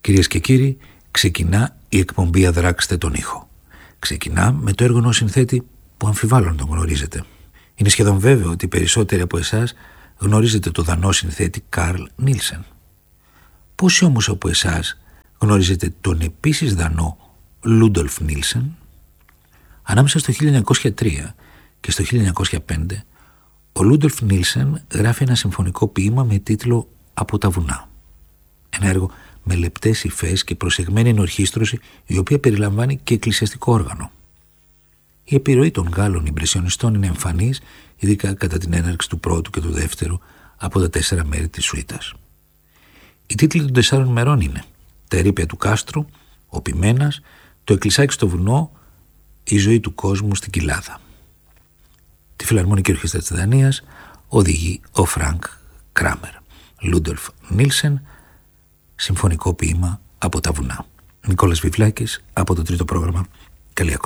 Κυρίες και κύριοι, ξεκινά η εκπομπή «Αδράξτε τον ήχο». Ξεκινά με το έργο ενός συνθέτη που αμφιβάλλω να τον γνωρίζετε. Είναι σχεδόν βέβαιο ότι οι περισσότεροι από εσάς γνωρίζετε τον δανό συνθέτη Καρλ Νίλσεν. Πόσοι όμως από εσάς γνωρίζετε τον επίσης δανό Λούντολφ Νίλσεν? Ανάμεσα στο 1903 και στο 1905 ο Λούντολφ Νίλσεν γράφει ένα συμφωνικό ποίημα με τίτλο «Από τα βουνά». Ένα έργο με λεπτές υφές και προσεγμένη ενορχήστρωση, η οποία περιλαμβάνει και εκκλησιαστικό όργανο. Η επιρροή των Γάλλων ιμπρεσιονιστών είναι εμφανής, ειδικά κατά την έναρξη του πρώτου και του δεύτερου από τα 4 μέρη της σουίτας. Οι τίτλοι των 4 μερών είναι «Τα ερείπια του κάστρου», «Ο Ποιμένας», «Το εκκλησάκι στο βουνό», «Η ζωή του κόσμου στην κοιλάδα». Τη Φιλαρμονική Ορχήστρα της Δανίας οδηγεί ο Φρανκ Κράμερ. Λούντολφ Νίλσεν, συμφωνικό ποίημα «Από τα βουνά». Νικόλας Βιβλάκης από το τρίτο πρόγραμμα. Καλή ακρόαση.